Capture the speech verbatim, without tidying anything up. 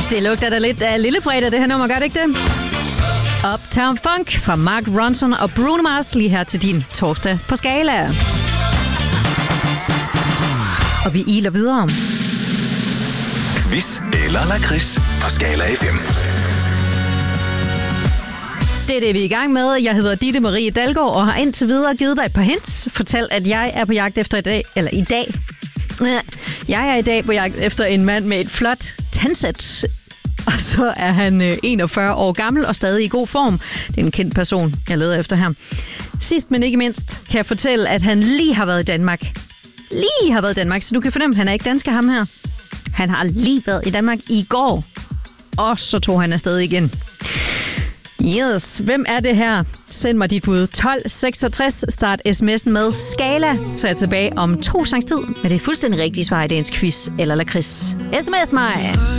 Det lugter da lidt af lillefredag, det her nummer, gør det ikke det? Uptown Funk fra Mark Ronson og Bruno Mars lige her til din torsdag på Skala. Og vi iler videre. Quiz eller lakrids på Skala F M. Det er det, vi er i gang med. Jeg hedder Ditte Marie Dalgaard og har indtil videre givet dig et par hints. Fortalt, at jeg er på jagt efter i dag, eller i dag. Jeg er i dag på jagt efter en mand med et flot tandsæt. Og så er han enogfyrre år gammel og stadig i god form. Det er en kendt person, jeg leder efter her. Sidst, men ikke mindst, kan jeg fortælle, at han lige har været i Danmark. Lige har været i Danmark, så du kan fornemme, at han er ikke dansker, ham her. Han har lige været i Danmark i går. Og så tog han afsted igen. Yes, hvem er det her? Send mig dit bud. tolv seksogtres. Start sms'en med Skala. Så er jeg tilbage om to sangs tid. Men det er fuldstændig rigtigt svar i dagens quiz eller lakrids. S M S mig!